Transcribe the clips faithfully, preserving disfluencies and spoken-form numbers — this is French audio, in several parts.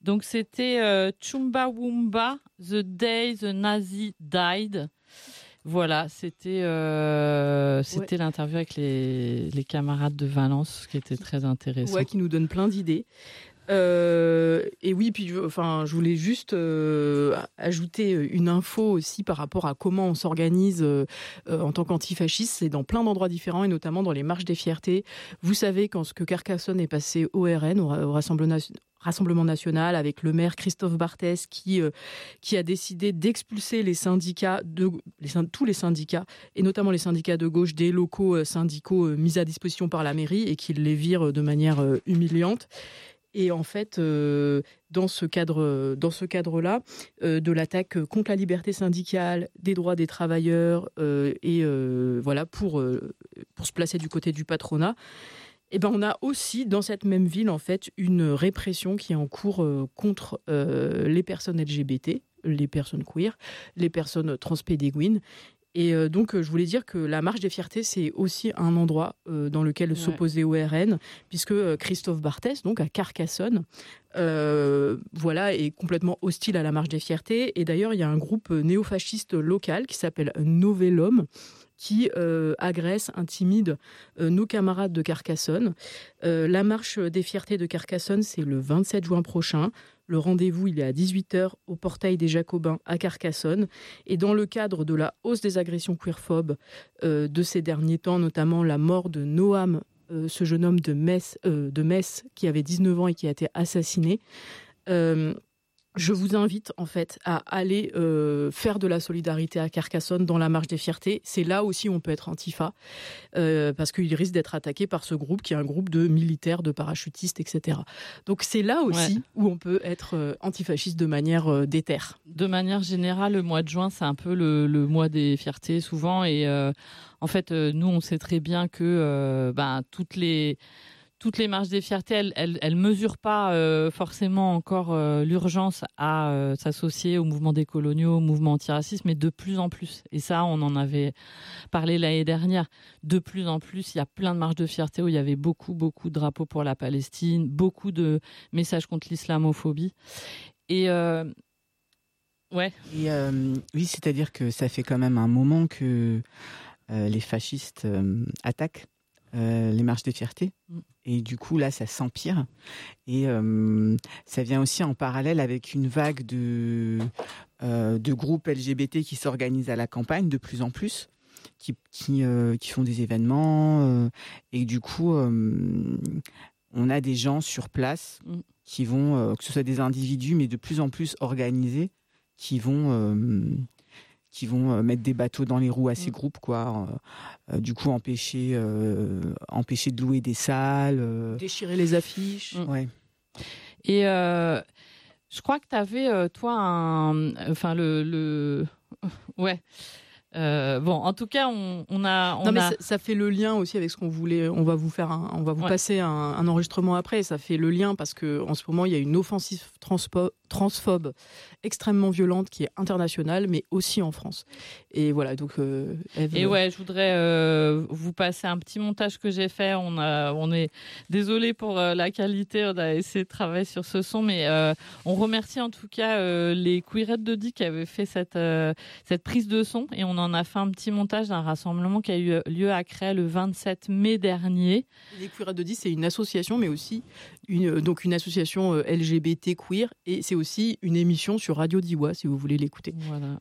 Donc c'était euh, Chumbawamba, The Day the Nazi Died. Voilà, c'était euh, c'était ouais. l'interview avec les, les camarades de Valence qui était très intéressant. Ouais, qui nous donne plein d'idées. Euh, et oui, puis enfin, je voulais juste euh, ajouter une info aussi par rapport à comment on s'organise euh, en tant qu'antifasciste. C'est dans plein d'endroits différents et notamment dans les marches des fiertés. Vous savez, quand ce que Carcassonne est passé au R N, au, au Rassemblement, Rassemblement national, avec le maire Christophe Barthès qui euh, qui a décidé d'expulser les syndicats, de, les, tous les syndicats et notamment les syndicats de gauche des locaux euh, syndicaux euh, mis à disposition par la mairie et qu'il les vire de manière euh, humiliante. Et en fait, euh, dans ce cadre, dans ce cadre-là, euh, de l'attaque contre la liberté syndicale, des droits des travailleurs, euh, et euh, voilà pour euh, pour se placer du côté du patronat. Et ben on a aussi dans cette même ville en fait une répression qui est en cours euh, contre euh, les personnes L G B T, les personnes queer, les personnes transpédéguines. Et euh, donc, euh, je voulais dire que la marche des fiertés, c'est aussi un endroit euh, dans lequel ouais. s'opposer au R N, puisque euh, Christophe Barthès, donc à Carcassonne, euh, voilà, est complètement hostile à la marche des fiertés. Et d'ailleurs, il y a un groupe néofasciste local qui s'appelle Novellum, qui euh, agresse, intimide euh, nos camarades de Carcassonne. Euh, la marche des fiertés de Carcassonne, c'est le vingt-sept juin prochain. Le rendez-vous, il est à dix-huit heures au portail des Jacobins à Carcassonne. Et dans le cadre de la hausse des agressions queerphobes euh, de ces derniers temps, notamment la mort de Noam, euh, ce jeune homme de Metz, euh, de Metz qui avait dix-neuf ans et qui a été assassiné, euh, je vous invite en fait à aller euh, faire de la solidarité à Carcassonne dans la marche des fiertés. C'est là aussi où on peut être antifa, euh, parce qu'il risque d'être attaqué par ce groupe qui est un groupe de militaires, de parachutistes, et cetera. Donc c'est là aussi ouais. où on peut être euh, antifasciste de manière euh, déterre. De manière générale, le mois de juin, c'est un peu le, le mois des fiertés souvent. Et euh, en fait, euh, nous, on sait très bien que euh, ben, toutes les... Toutes les marches des fiertés, elles, elles, elles mesurent pas euh, forcément encore euh, l'urgence à euh, s'associer au mouvement des coloniaux, au mouvement antiraciste, mais de plus en plus. Et ça, on en avait parlé l'année dernière. De plus en plus, il y a plein de marches de fierté où il y avait beaucoup, beaucoup de drapeaux pour la Palestine, beaucoup de messages contre l'islamophobie. Et euh, ouais. Et euh, oui, c'est-à-dire que ça fait quand même un moment que euh, les fascistes euh, attaquent euh, les marches des fiertés. Mm. Et du coup, là, ça s'empire. Et euh, ça vient aussi en parallèle avec une vague de, euh, de groupes L G B T qui s'organisent à la campagne de plus en plus, qui, qui, euh, qui font des événements. Euh, et du coup, euh, on a des gens sur place qui vont, euh, que ce soit des individus, mais de plus en plus organisés, qui vont... Euh, qui vont mettre des bateaux dans les roues à ces mmh. groupes, quoi. Euh, du coup, empêcher, euh, empêcher de louer des salles. Euh... Déchirer les affiches. Mmh. Ouais. Et euh, je crois que tu avais, euh, toi, un... Enfin, le... le... Ouais. Euh, bon, en tout cas, on, on a... On non, mais a... Ça, ça fait le lien aussi avec ce qu'on voulait... On va vous faire un, on va vous ouais. passer un, un enregistrement après. Ça fait le lien parce qu'en ce moment, il y a une offensive transpo... transphobe extrêmement violente qui est internationale, mais aussi en France. Et voilà, donc... Euh, Ève... Et ouais, je voudrais euh, vous passer un petit montage que j'ai fait. On, a, on est désolé pour euh, la qualité, on a essayé de travailler sur ce son, mais euh, on remercie en tout cas euh, les Queerettes de Die qui avaient fait cette, euh, cette prise de son, et on en a fait un petit montage d'un rassemblement qui a eu lieu à Crest le vingt-sept mai dernier. Les Queerettes de Die, c'est une association, mais aussi une, donc une association L G B T queer, et c'est aussi une émission sur Radio Diois, si vous voulez l'écouter. Voilà.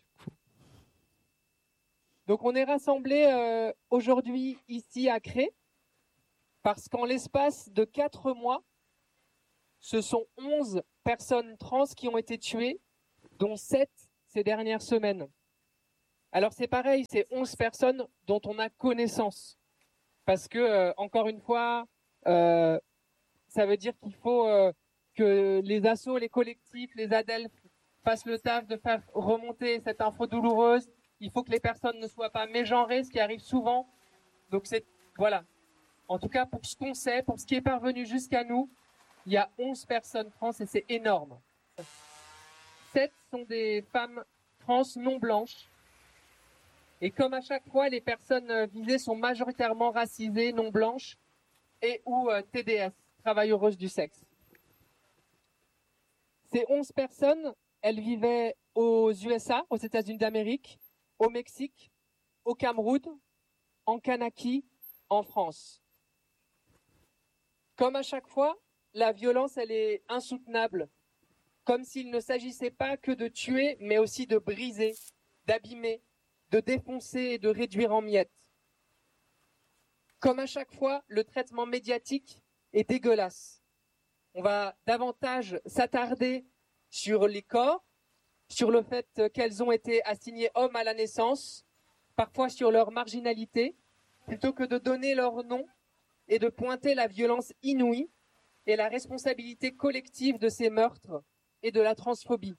Donc on est rassemblés euh, aujourd'hui ici à Crest, parce qu'en l'espace de quatre mois, ce sont onze personnes trans qui ont été tuées, dont sept ces dernières semaines. Alors c'est pareil, c'est onze personnes dont on a connaissance. Parce que, euh, encore une fois, euh, ça veut dire qu'il faut euh, que les assos, les collectifs, les ADELF fassent le taf de faire remonter cette info douloureuse. Il faut que les personnes ne soient pas mégenrées, ce qui arrive souvent. Donc c'est, voilà. En tout cas, pour ce qu'on sait, pour ce qui est parvenu jusqu'à nous, il y a onze personnes trans et c'est énorme. sept sont des femmes trans non blanches. Et comme à chaque fois, les personnes visées sont majoritairement racisées, non blanches et ou euh, T D S, travailleuses du sexe. Ces onze personnes, elles vivaient aux U S A, aux États-Unis d'Amérique, au Mexique, au Cameroun, en Kanaki, en France. Comme à chaque fois, la violence, elle est insoutenable, comme s'il ne s'agissait pas que de tuer, mais aussi de briser, d'abîmer, de défoncer et de réduire en miettes. Comme à chaque fois, le traitement médiatique est dégueulasse. On va davantage s'attarder sur les corps, sur le fait qu'elles ont été assignées hommes à la naissance, parfois sur leur marginalité, plutôt que de donner leur nom et de pointer la violence inouïe et la responsabilité collective de ces meurtres et de la transphobie.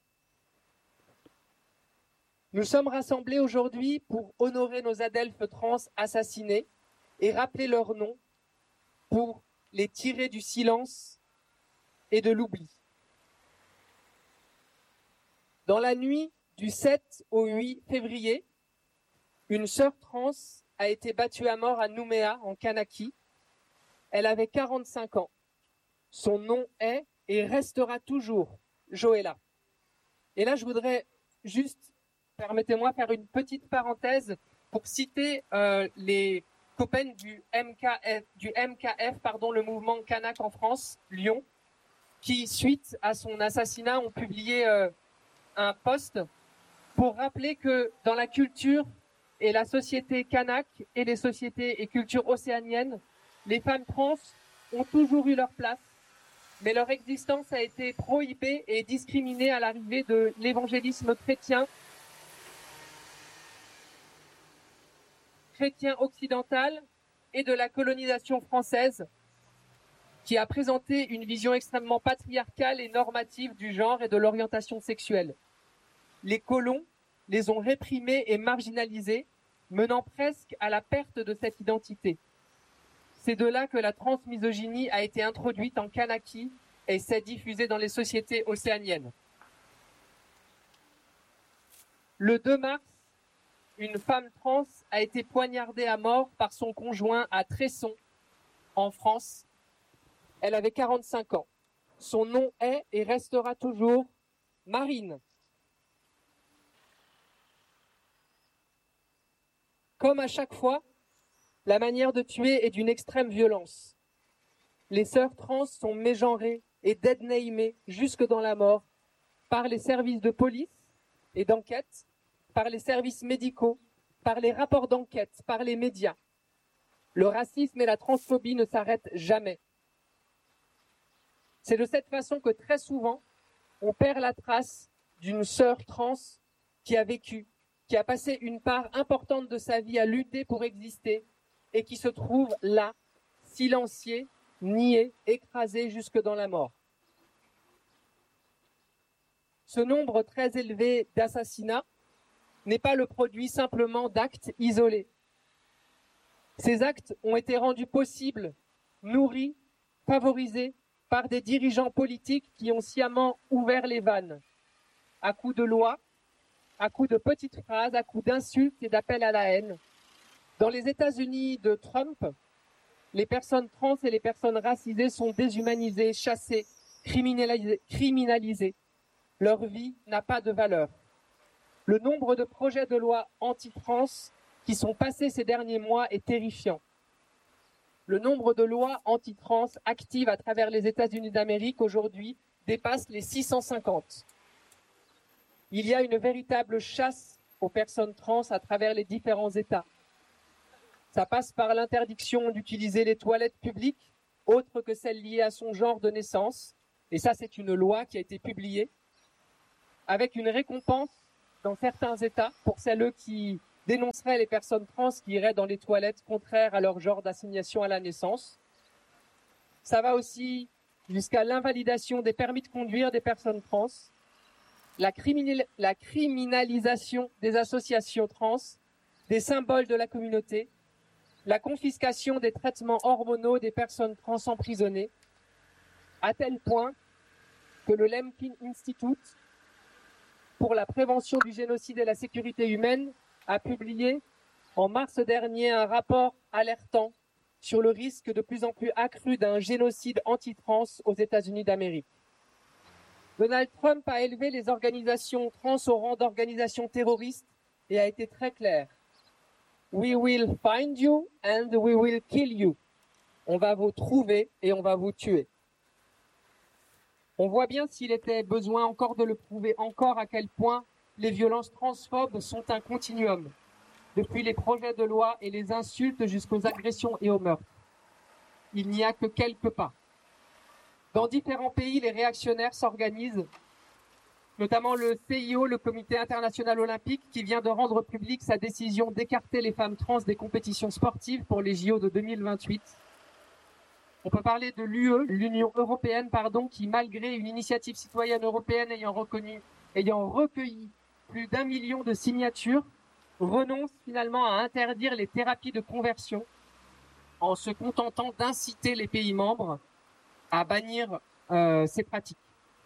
Nous sommes rassemblés aujourd'hui pour honorer nos adelphes trans assassinés et rappeler leurs noms pour les tirer du silence et de l'oubli. Dans la nuit du sept au huit février, une sœur trans a été battue à mort à Nouméa, en Kanaki. Elle avait quarante-cinq ans. Son nom est et restera toujours Joëlla. Et là, je voudrais juste, permettez-moi, faire une petite parenthèse pour citer euh, les copains du M K F, du M K F, pardon, le mouvement Kanak en France, Lyon, qui, suite à son assassinat, ont publié euh, un post pour rappeler que dans la culture et la société kanak et les sociétés et cultures océaniennes, les femmes trans ont toujours eu leur place, mais leur existence a été prohibée et discriminée à l'arrivée de l'évangélisme chrétien, chrétien occidental et de la colonisation française, qui a présenté une vision extrêmement patriarcale et normative du genre et de l'orientation sexuelle. Les colons les ont réprimés et marginalisés, menant presque à la perte de cette identité. C'est de là que la transmisogynie a été introduite en Kanaki et s'est diffusée dans les sociétés océaniennes. Le deux mars, une femme trans a été poignardée à mort par son conjoint à Tresson, en France. Elle avait quarante-cinq ans. Son nom est et restera toujours Marine. Comme à chaque fois, la manière de tuer est d'une extrême violence. Les sœurs trans sont mégenrées et deadnamées jusque dans la mort par les services de police et d'enquête, par les services médicaux, par les rapports d'enquête, par les médias. Le racisme et la transphobie ne s'arrêtent jamais. C'est de cette façon que très souvent, on perd la trace d'une sœur trans qui a vécu, qui a passé une part importante de sa vie à lutter pour exister et qui se trouve là, silenciée, niée, écrasée jusque dans la mort. Ce nombre très élevé d'assassinats n'est pas le produit simplement d'actes isolés. Ces actes ont été rendus possibles, nourris, favorisés par des dirigeants politiques qui ont sciemment ouvert les vannes, à coups de lois, à coups de petites phrases, à coups d'insultes et d'appels à la haine. Dans les États-Unis de Trump, les personnes trans et les personnes racisées sont déshumanisées, chassées, criminalisées. criminalisées. Leur vie n'a pas de valeur. Le nombre de projets de loi anti-trans qui sont passés ces derniers mois est terrifiant. Le nombre de lois anti-trans actives à travers les États-Unis d'Amérique aujourd'hui dépasse les six cent cinquante. Il y a une véritable chasse aux personnes trans à travers les différents États. Ça passe par l'interdiction d'utiliser les toilettes publiques, autres que celles liées à son genre de naissance. Et ça, c'est une loi qui a été publiée, avec une récompense dans certains États pour celles qui dénonceraient les personnes trans qui iraient dans les toilettes contraires à leur genre d'assignation à la naissance. Ça va aussi jusqu'à l'invalidation des permis de conduire des personnes trans, la, criminal- la criminalisation des associations trans, des symboles de la communauté, la confiscation des traitements hormonaux des personnes trans emprisonnées, à tel point que le Lemkin Institute pour la prévention du génocide et la sécurité humaine a publié en mars dernier un rapport alertant sur le risque de plus en plus accru d'un génocide anti-trans aux États-Unis d'Amérique. Donald Trump a élevé les organisations trans au rang d'organisations terroristes et a été très clair. We will find you and we will kill you. On va vous trouver et on va vous tuer. On voit bien s'il était besoin encore de le prouver encore à quel point les violences transphobes sont un continuum, depuis les projets de loi et les insultes jusqu'aux agressions et aux meurtres. Il n'y a que quelques pas. Dans différents pays, les réactionnaires s'organisent, notamment le C I O, le Comité international olympique, qui vient de rendre publique sa décision d'écarter les femmes trans des compétitions sportives pour les J O de deux mille vingt-huit. On peut parler de l'U E, l'Union européenne, pardon, qui, malgré une initiative citoyenne européenne ayant, reconnu, ayant recueilli plus d'un million de signatures, renonce finalement à interdire les thérapies de conversion en se contentant d'inciter les pays membres à bannir euh, ces pratiques.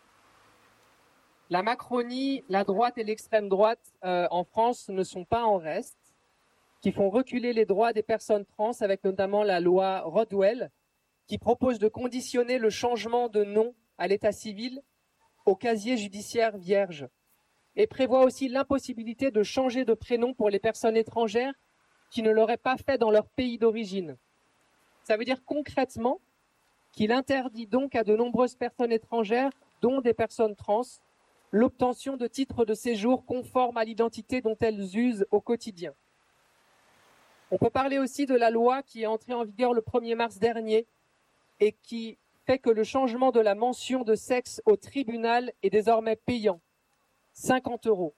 La Macronie, la droite et l'extrême droite euh, en France ne sont pas en reste, qui font reculer les droits des personnes trans avec notamment la loi Rodwell, qui propose de conditionner le changement de nom à l'état civil au casier judiciaire vierge et prévoit aussi l'impossibilité de changer de prénom pour les personnes étrangères qui ne l'auraient pas fait dans leur pays d'origine. Ça veut dire concrètement qu'il interdit donc à de nombreuses personnes étrangères, dont des personnes trans, l'obtention de titres de séjour conformes à l'identité dont elles usent au quotidien. On peut parler aussi de la loi qui est entrée en vigueur le premier mars dernier et qui fait que le changement de la mention de sexe au tribunal est désormais payant, cinquante euros.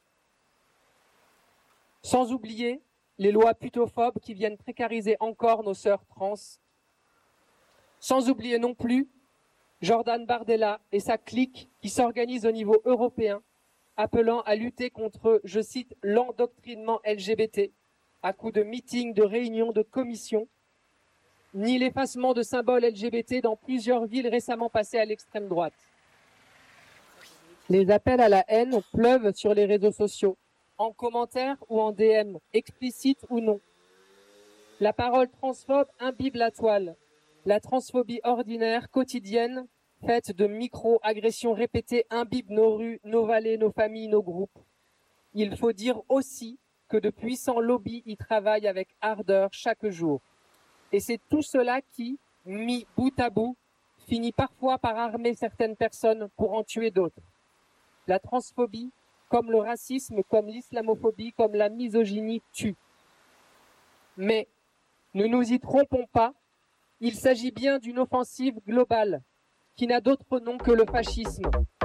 Sans oublier les lois putophobes qui viennent précariser encore nos sœurs trans. Sans oublier non plus Jordan Bardella et sa clique qui s'organise au niveau européen, appelant à lutter contre, je cite, l'endoctrinement L G B T, à coups de meetings, de réunions, de commissions, ni l'effacement de symboles L G B T dans plusieurs villes récemment passées à l'extrême droite. Les appels à la haine pleuvent sur les réseaux sociaux, en commentaire ou en D M, explicites ou non. La parole transphobe imbibe la toile. La transphobie ordinaire, quotidienne, faite de micro-agressions répétées, imbibe nos rues, nos vallées, nos familles, nos groupes. Il faut dire aussi que de puissants lobbies y travaillent avec ardeur chaque jour. Et c'est tout cela qui, mis bout à bout, finit parfois par armer certaines personnes pour en tuer d'autres. La transphobie, comme le racisme, comme l'islamophobie, comme la misogynie, tue. Mais ne nous y trompons pas, il s'agit bien d'une offensive globale qui n'a d'autre nom que le fascisme.